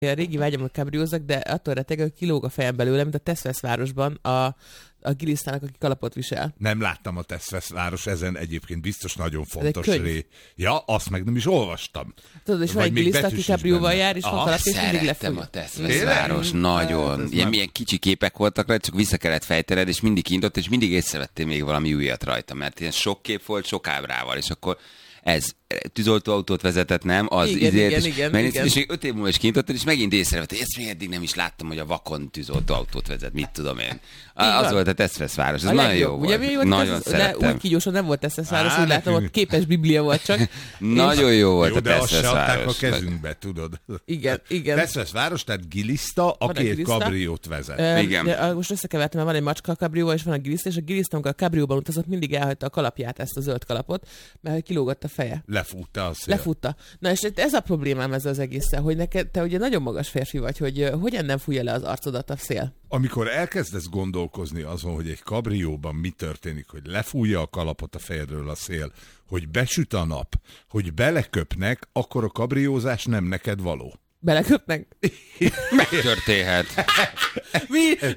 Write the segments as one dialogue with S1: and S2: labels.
S1: A régi vágyam, hogy kabriózak, de attól rettegek, hogy kilóg a fejem belőle, mint a Teszveszvárosban a gilisztának, aki kalapot visel.
S2: Nem láttam a Teszveszváros, ezen egyébként biztos nagyon fontos ré. Ja, azt meg nem is olvastam.
S1: Tudod, és van egy giliszta, aki kabrióval jár, és van kalap, és mindig lefúj.
S3: Szerettem a Teszveszváros, nagyon. Ilyen milyen kicsi képek voltak rajta, csak vissza kellett fejtened, és mindig kintott, és mindig észrevettél még valami újat rajta, mert ilyen sok kép volt, sok ábrával, és akkor ez tűzoltóautót vezetett, nem? Az
S1: Igen.
S3: És még 5 év múlva is kintottad, és megint észrevetted, ezt még eddig nem is láttam, hogy a vakon tűzoltóautót vezet, mit tudom én. Az volt a Teszveszváros, ez nagyon jó volt.
S1: Ugye,
S3: nagyon szerettem.
S1: De úgy kígyósan nem volt Teszveszváros, úgy látom, ott képes biblia volt csak.
S3: Nagyon jó volt a Teszveszváros.
S2: De azt se adták a kezünkbe, tudod.
S1: Igen.
S2: Teszveszváros, tehát giliszta, aki egy kabriót vezet.
S3: Igen.
S1: Most összekevertem, mert van egy macska a kabrióval, és van a giliszta, és a giliszta, amikor a kabrióban utazott, mindig elhagyta a kalapját, ezt a zöld kalapot, mert kilógott a feje.
S2: Lefútta a szél.
S1: Lefutta. Na és ez a problémám ezzel az egésszel, hogy te ugye nagyon magas férfi vagy, hogy hogyan nem fújja le az arcodat a szél.
S2: Amikor elkezdesz gondolkozni azon, hogy egy kabrióban mi történik, hogy lefújja a kalapot a fejedről a szél, hogy besüt a nap, hogy beleköpnek, akkor a kabriózás nem neked való.
S1: Beleköpnek?
S3: Megtörténhet.
S1: Mi?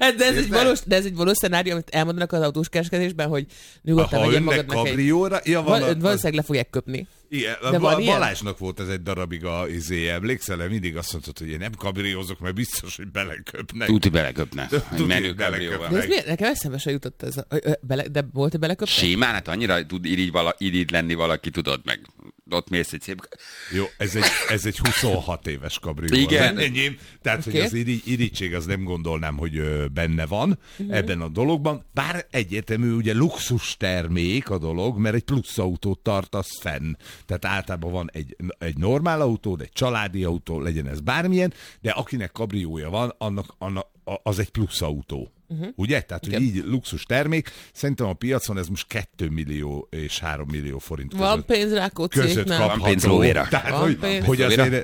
S1: De ez egy valós szenárió, amit elmondanak az autós kereskedésben, hogy nyugodtan vegyél magadnak
S2: kabrióra,
S1: valószínűleg le fogják köpni.
S2: Igen, Balázsnak volt ez egy darabig emlékszel, mindig azt mondtad, hogy én nem kabriózok, mert biztos, hogy beleköpnek.
S3: Tuti beleköpnek. Menő kabrióval.
S1: Nekem eszembe se jutott ez. De volt-e beleköpnek?
S3: Simán, hát annyira tud irigy lenni valaki, tudod meg. Ott mész egy szép...
S2: Jó, ez egy 26 éves kabrió.
S3: Igen.
S2: Enyém, tehát, hogy az irigység, az nem gondolnám, hogy benne van ebben a dologban. Bár egyértelmű, ugye luxus termék a dolog, mert egy plusz autót tartasz fenn. Tehát általában van egy normál autó, egy családi autó, legyen ez bármilyen, de akinek kabriója van, annak az egy plusz autó. Ugye? Tehát, hogy így luxus termék. Szerintem a piacon ez most 2 millió és 3 millió forint között.
S1: Van pénz
S2: között kapható.
S3: Van pénz lóvéra.
S2: Tehát, hogy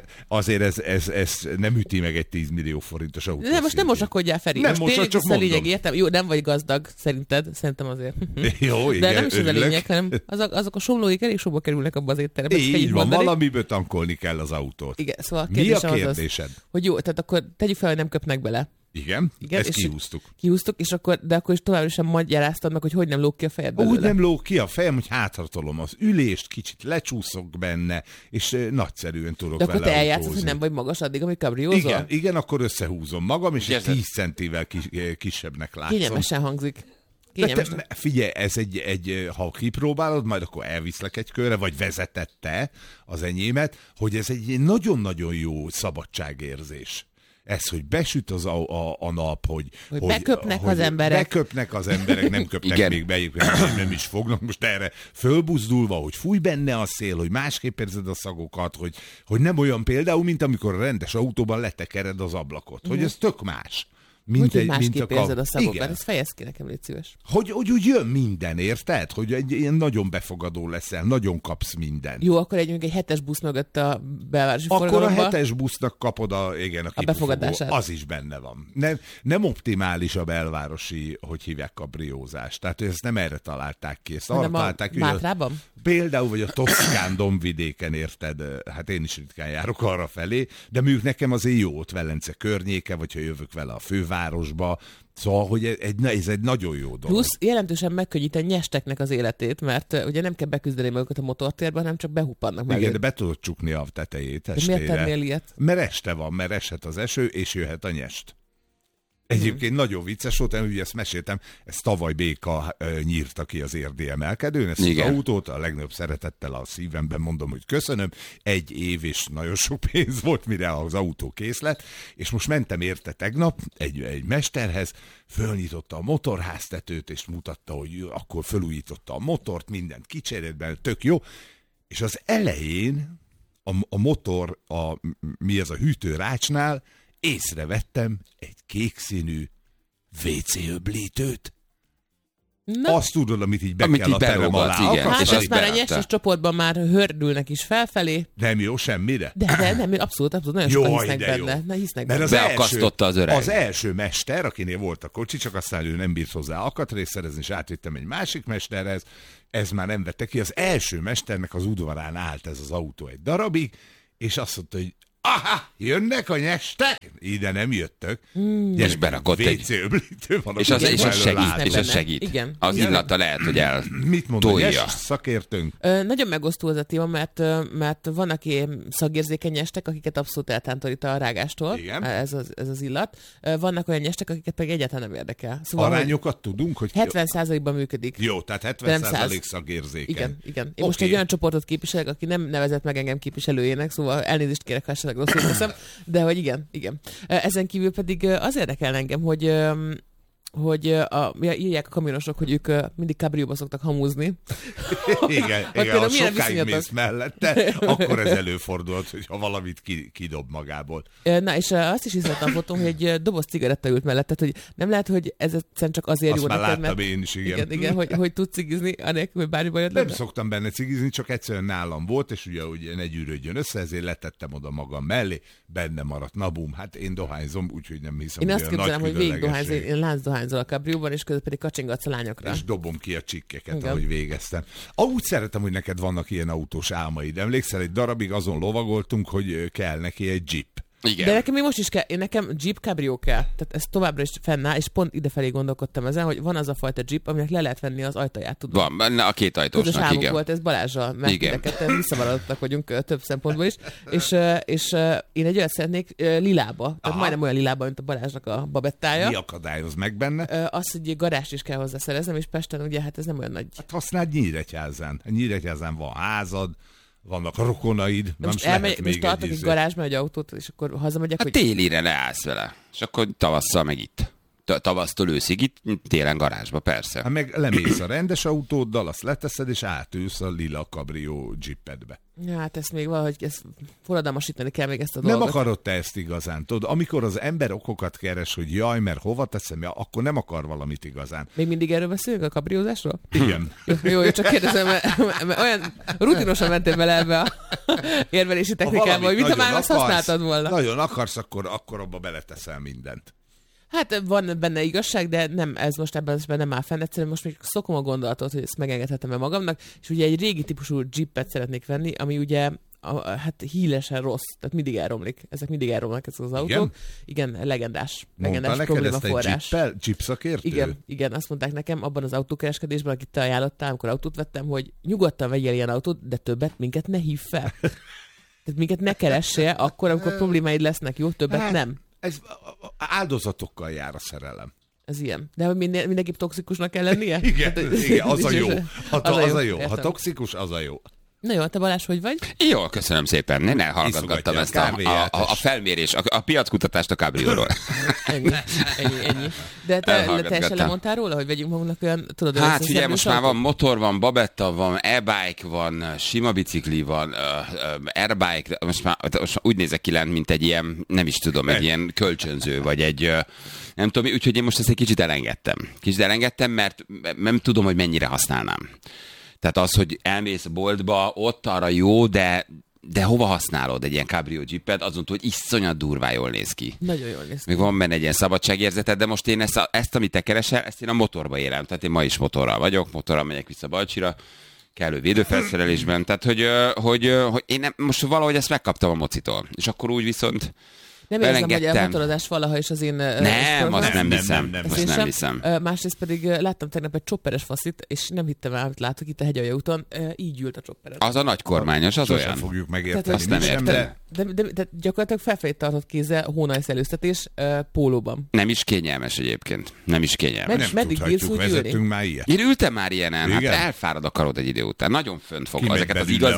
S2: azért ez nem üti meg egy 10 millió forintos autó.
S1: De most nem mosakodjál, Feri.
S2: Nem most csak mondom.
S1: Lényeg, értem. Jó, nem vagy gazdag, szerinted. Szerintem azért.
S2: Jó, igen.
S1: De nem is ez a lényeg, hanem azok a somlóik elég sokba kerülnek abba az étterembe.
S2: Így van, valamiből tankolni kell az autót.
S1: Igen, szóval
S2: mi a kérdésed?
S1: Hogy jó, tehát akkor tegyük fel, hogy nem köpnek bele.
S2: Igen, ezt kihúztuk.
S1: És akkor is továbbra sem magyaráztad meg, hogy nem lóg ki a fejed belőle.
S2: Úgy nem lóg ki a fejem, hogy hátratolom az ülést, kicsit lecsúszok benne, és nagyszerűen tudok vele autózni.
S1: De akkor te eljátszod, hogy nem vagy magas addig, amíg kabriózol?
S2: Igen, akkor összehúzom magam, és 10 centivel kisebbnek látszom.
S1: Kényelmesen hangzik.
S2: Figyelj, ez ha kipróbálod, majd akkor elviszlek egy körre, vagy vezetette az enyémet, hogy ez egy nagyon-nagyon jó szabadságérzés. Ez, hogy besüt a nap, hogy
S1: beköpnek az emberek.
S2: Beköpnek az emberek, nem köpnek még be, nem is fognak most erre fölbuzdulva, hogy fúj benne a szél, hogy másképp érzed a szagokat, hogy nem olyan például, mint amikor a rendes autóban letekered az ablakot. Hogy ez tök más.
S1: Hogy másképp érzed a szagokat, ezt fejezd ki nekem, légy szíves.
S2: Hogy úgy jön minden, érted? Hogy egy ilyen nagyon befogadó leszel, nagyon kapsz mindent.
S1: Jó, akkor egy 7-es busz mögött a belvárosi
S2: forgalomba. Akkor a 7-es busznak kapod a
S1: befogadását.
S2: Az is benne van. Nem optimális a belvárosi, hogy hívják, kabriózás. Tehát ezt nem erre találták ki. Ezt arra találták ki,
S1: Mátrában?
S2: Például, vagy a Toszkán dombvidéken, érted? Hát én is ritkán járok arra felé, de mondjuk nekem azért jó ott Velence környéke, vagy ha jövök vele a fővárosba. Szóval, hogy ez egy nagyon jó dolog.
S1: Plusz jelentősen megkönnyíti nyesteknek az életét, mert ugye nem kell beküzdeni magukat a motortérbe, hanem csak behuppannak meg.
S2: Igen, de be tudod csukni a tetejét estére.
S1: Miért tennél ilyet?
S2: Mert este van, mert eshet az eső, és jöhet a nyest. Egyébként nagyon vicces volt, én ugye ezt meséltem, ezt tavaly Béka nyírta ki az érdi emelkedőn, ezt az autót, a legnagyobb szeretettel a szívemben mondom, hogy köszönöm, 1 év és nagyon sok pénz volt, mire az autó kész lett, és most mentem érte tegnap egy mesterhez, fölnyitotta a motorháztetőt, és mutatta, hogy akkor fölújította a motort, mindent kicserélt benne, tök jó, és az elején a motor, mi az a hűtőrácsnál, észrevettem egy kékszínű WC-öblítőt. Azt tudod, amit így kell a terem alá.
S1: Igen. Hát ezt már a nyeses csoportban már hördülnek is felfelé.
S2: Nem jó semmire?
S1: De nem, abszolút, nagyon sokan hisznek benne. Na, hisznek
S2: benne.
S3: Beakasztotta az öreg.
S2: Az első mester, akinél volt a kocsi, csak aztán ő nem bírt hozzá alkatrészt szerezni, és átvittem egy másik mesterhez, ez már nem vette ki. Az első mesternek az udvarán állt ez az autó egy darabig, és azt mondta, hogy Aha, jönnek a nyestek? Ide nem jöttök.
S3: És berakott
S2: WC öblítő van.
S3: És az segít. És az segít.
S1: Igen.
S3: Az illata lehet, hogy
S2: Mit mond a nyest szakértőnk?
S1: Nagyon megosztó az a téma, mert vannak ilyen szagérzékeny nyestek, akiket abszolút eltántorít a rágástól.
S2: Igen.
S1: Ez az illat. Vannak olyan nyestek, akiket pedig egyáltalán nem érdekel. Szóval,
S2: arányokat tudunk, hogy
S1: 70%-ban működik.
S2: Jó, tehát 70% szagérzékeny.
S1: Igen. Én most egy olyan csoportot képviselek, aki nem nevezett meg engem képviselőjének, szóval elnézést kérek, ha esetleg rosszul teszem, de hogy igen. Ezen kívül pedig az érdekel engem, hogy írják a kamionosok, hogy ők mindig kabrióba szoktak hamúzni.
S2: Igen, ha sokáig mész mellette, akkor ez előfordult, hogyha valamit kidob magából.
S1: Na, és azt is hiszem a fotón, hogy egy doboz cigaretta ült mellett, tehát hogy nem lehet, hogy ez egyszerűen csak azért
S2: azt
S1: jó
S2: neked,
S1: mert...
S2: én is, igen.
S1: hogy tudsz cigizni, anélkül, hogy bármi bajod lenne?
S2: Nem szoktam benne cigizni, csak egyszerűen nálam volt, és ugye ne gyűrődjön össze, ezért letettem oda magam mellé, benne maradt. Na bum, hát én dohányzom, úgyhogy nem hiszem,
S1: én azt képzelem, hogy végig dohányzol, én láncdohányzol a kabrióban, és közben pedig kacsingatsz a lányokra.
S2: És dobom ki a csikkeket, ahogy végeztem. Úgy szeretem, hogy neked vannak ilyen autós álmaid. Emlékszel, egy darabig azon lovagoltunk, hogy kell neki egy jeep.
S3: Igen.
S1: De nekem még most is kell, nekem Jeep Cabrio kell. Tehát ez továbbra is fennáll, és pont idefelé gondolkodtam ezen, hogy van az a fajta Jeep, aminek le lehet venni az ajtaját. Tudom.
S3: Van, a két ajtósnak,
S1: közös
S3: igen.
S1: volt ez Balázsral, mert mindeket visszavaradottak vagyunk több szempontból is, és én egy olyat szeretnék lilába, tehát majdnem olyan lilába, mint a Balázsnak a babettája.
S2: Mi akadályoz meg benne?
S1: Az, hogy garást is kell hozzá szereznem, és Pesten ugye hát ez nem olyan nagy.
S2: Hát használd Nyíregyházán. Nyíregyházán van házad, vannak rokonaid,
S1: most tartok egy garázsban egy autót, és akkor hazamegyek,
S3: hát hogy... télire leállsz vele, és akkor tavasszal meg itt. Tavasztól őszig itt, télen garázsba, persze.
S2: Hát meg lemész a rendes autóddal, azt leteszed, és átülsz a lila kabrió jeepedbe.
S1: Ja, hát ezt még valahogy forradalmasítani kell még ezt a dolgot.
S2: Nem akarod te ezt igazán, tudod? Amikor az ember okokat keres, hogy jaj, mert hova teszem, akkor nem akar valamit igazán.
S1: Még mindig erről beszélünk, a kabriózásról?
S2: Igen.
S1: Jó, csak kérdezem, mert olyan rutinosan mentél bele ebbe a érvelési technikába, hogy mintha már azt használtad volna.
S2: Nagyon akarsz, akkor abba beleteszel mindent.
S1: Hát van benne igazság, de nem, ez most ebben nem áll fenn. Egyszerűen most még szokom a gondolatot, hogy ezt megengedhetem-e magamnak, és ugye egy régi típusú Jeepet szeretnék venni, ami ugye hát hílesen rossz, tehát mindig elromlik. Ezek mindig elromlanak ezek az autók. Igen, legendás problémaforrás.
S2: Jeep szakértő?
S1: Igen, azt mondták nekem abban az autókereskedésben, akit te ajánlottál, amikor autót vettem, hogy nyugodtan vegyél ilyen autót, de többet minket ne hív fel. Tehát minket ne keressél akkor, amikor problémáid lesznek, jó? Többet nem.
S2: Ez áldozatokkal jár a szerelem.
S1: Ez ilyen. De mindenképp toxikusnak kell lennie?
S2: Igen, az a jó. Az a jó. Ha toxikus, az a jó.
S1: Na jó, te Balázs, hogy vagy?
S3: Jó, köszönöm szépen. Én elhallgatgattam ezt a felmérés, a piackutatást a Cabrióról.
S1: Ennyi. De te teljesen lemondtál róla, hogy vegyünk magunknak olyan, tudod,
S3: hát ugye most már van motor, van babetta, van e-bike, van sima bicikli, van airbike, most úgy nézek ki lent, mint egy ilyen, nem is tudom, egy ilyen kölcsönző, vagy egy nem tudom, úgyhogy én most ezt egy kicsit elengedtem, mert nem tudom, hogy mennyire használnám. Tehát az, hogy elmész a boltba, ott arra jó, de hova használod egy ilyen cabrio jeepet, azon túl, hogy iszonyat durván jól néz ki.
S1: Nagyon jól néz ki.
S3: Még van benne egy ilyen szabadságérzeted, de most én ezt amit te keresel, ezt én a motorba élem. Tehát én ma is motorral vagyok, motorral megyek vissza Balcsira, kellő védőfelszerelésben. Tehát, hogy én nem, most valahogy ezt megkaptam a mocitól. És akkor úgy viszont
S1: nem érzem, hogy a motorozás valaha is az én...
S3: Nem, azt nem hiszem.
S1: Másrészt pedig láttam tegnap egy chopperes faszit, és nem hittem el, amit látok itt a Hegyalja úton, így ült a chopperen.
S3: Az a nagy kormányos, az olyan.
S2: Fogjuk megérteni.
S3: Azt nem értem.
S1: De gyakorlatilag felfelé tartott kézzel hónajszelőztetés pólóban.
S3: Nem is kényelmes egyébként. Nem is kényelmes.
S1: Meddig bírsz úgy ülni?
S2: Már ilyet.
S3: Én ültem már ilyenen, hát elfárad a karod egy idő után. Nagyon fönt fog. Ezeket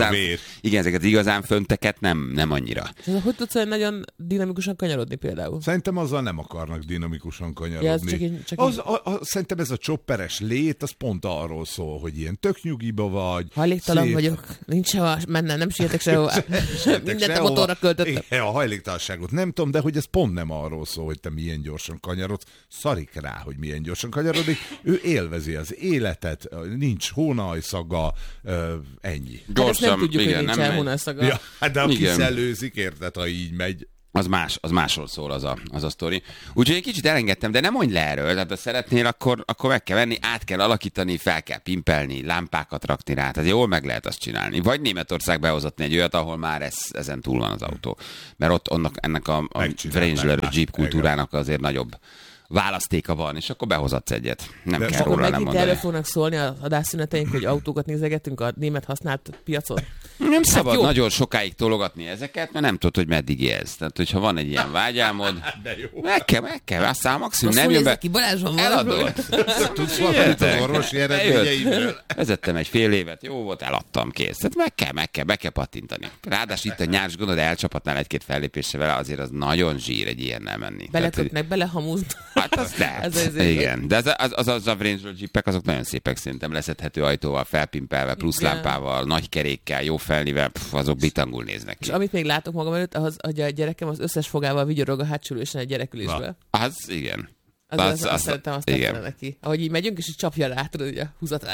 S3: az igazán fönteket nem annyira.
S1: Hogy tudsz olyan nagyon dinamikusan kanyarodni például?
S2: Szerintem azzal nem akarnak dinamikusan kanyarodni. Szerintem ez a chopperes lét, az pont arról szól, hogy ilyen tök nyugiba vagy.
S1: Hajléktalan vagyok, nincs sehova mennem, nem sietek sehová. Mindent a motorra költöttem.
S2: A hajléktalanságot nem tudom, de hogy ez pont nem arról szól, hogy te milyen gyorsan kanyarodsz. Szarik rá, hogy milyen gyorsan kanyarodik. Ő élvezi az életet, nincs hónajszaga, ennyi.
S1: Hát ezt nem tudjuk, hogy nincs hónajszaga.
S2: Ja, de aki szellőzik, érted, ha így megy.
S3: az másról szól az a sztori. Úgyhogy egy kicsit elengedtem, de nem mondj le erről, tehát ha szeretnél, akkor meg kell venni, át kell alakítani, fel kell pimpelni, lámpákat rakni rá, tehát jól meg lehet azt csinálni. Vagy Németország behozatni egy olyat, ahol már ezen túl van az autó. Mert ott ennek a Wrangler Jeep kultúrának azért nagyobb választéka van, és akkor behozatsz egyet. Nem de kell róla nem mondani.
S1: Erről fognak szólni az adásszüneteink, hogy autókat nézegetünk a német használt piacon?
S3: Nem szabad nagyon sokáig tologatni ezeket, mert nem tudod, hogy meddig élsz. Tehát, hogyha van egy ilyen vágyálmod, meg kell, aztán maximum nem jön be. Eladod.
S2: Tudsz valamit az orvosi eredményeidről.
S3: Vezettem egy fél évet, jó volt, eladtam, kész. Tehát be kell pattintani. Ráadásul itt a nyárs gondod, elcsaphatnál egy-két fellépésre vele, azért az nagyon zsír egy ilyennel menni.
S1: Belekötnek, belehamúzni.
S3: Hát az lehet. Igen. De az a Wrangler Jeepek, azok nagyon szépek szerintem, leszedhető ajtóval, felpimpelve, plusz lámpával, nagy kerékkel, jó felnivel, azok bitangul néznek ki.
S1: És amit még látok magam előtt, az, hogy a gyerekem az összes fogával vigyorog a hátsülősen egy gyerekülésből.
S3: Az igen.
S1: Azt szeretem, azt tetszene neki. Ahogy így megyünk, és így csapja rá, tudod, ugye, húzat.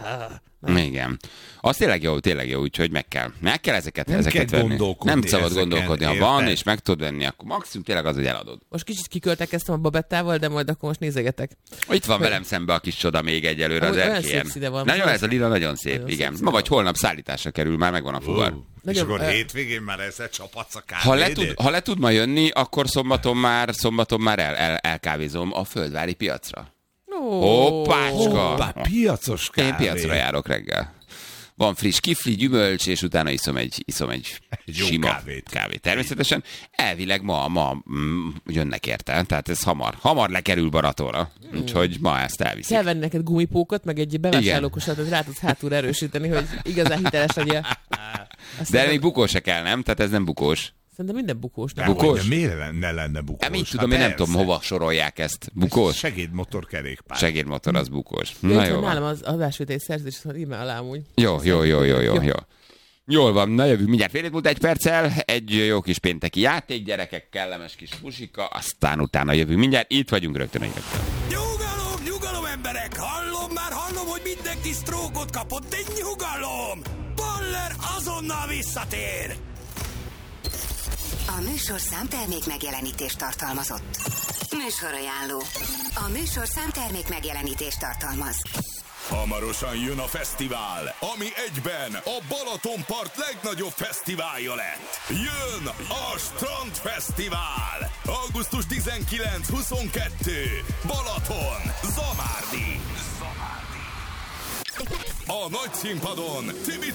S3: Igen. Az tényleg jó, úgyhogy meg kell ezeket venni. Nem szabad gondolkodni. Ha van, és meg tudod venni, akkor maximum tényleg az, hogy eladod.
S1: Most kicsit kiköltekeztem a babettával, de majd akkor most nézegetek.
S3: Itt van velem szembe a kis csoda még egyelőre az erkélyen. Nagyon ez a lila, nagyon szép, nagyon igen. Ma vagy holnap szállításra kerül, már megvan a fuvar.
S2: És akkor hétvégén már ezzel csapatsz a kávédét?
S3: Ha le tud ma jönni, akkor szombaton már elkávézom a földvári piacra. Hoppácska!
S2: Piacos kávé.
S3: Én piacra járok reggel. Van friss kifli, gyümölcs, és utána iszom egy sima kávét. Természetesen elvileg ma jönnek érte, tehát ez hamar lekerül Baratóra. Úgyhogy ma ezt elviszik.
S1: Kell venni neked gumipókot, meg egy bevásárlókosat, hogy rá tudsz hátul erősíteni, hogy igazán hiteles legyél.
S3: De még bukós se kell, nem? Tehát ez nem bukós.
S1: Szerintem minden bukós.
S2: Bukós? De miért ne lenne bukós?
S3: Én tudom, én nem tudom, hova sorolják ezt. Bukós?
S2: Segédmotor kerékpár.
S3: Segédmotor, az bukós.
S1: Na jó. Nálam az adásvételi szerződés, hogy írd alá amúgy.
S3: Jó. Jól van, na jövünk mindjárt fél múlt egy perccel, egy jó kis pénteki játék, gyerekek, kellemes kis musika, aztán utána jövünk mindjárt, itt vagyunk rögtön.
S4: Nyugalom emberek, hallom, hogy mindenki sztrókot kapott, egy nyugalom! Baller azonnal visszatér!
S5: A műsor számtermék megjelenítést tartalmazott. Műsorajánló. A műsor számtermék megjelenítést tartalmaz.
S4: Hamarosan jön a fesztivál, ami egyben a Balatonpart legnagyobb fesztiválja lett. Jön a Strandfesztivál! Augusztus 19-22. Balaton, Zamárdi. A nagy színpadon Tibi